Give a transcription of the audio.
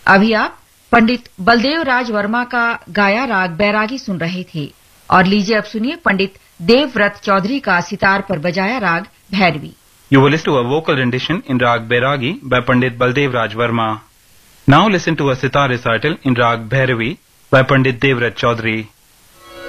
अभी आप पंडित बलदेव राज वर्मा का गाया राग बैरागी सुन रहे थे और लीजिए अब सुनिए पंडित देवव्रत चौधरी का सितार पर बजाया राग Bhairavi. You will listen to a vocal rendition in Rag Bairagi by Pandit Baldev Raj Verma. Now listen to a sitar recital in Rag Bhairavi by Pandit Devrat Chaudhary.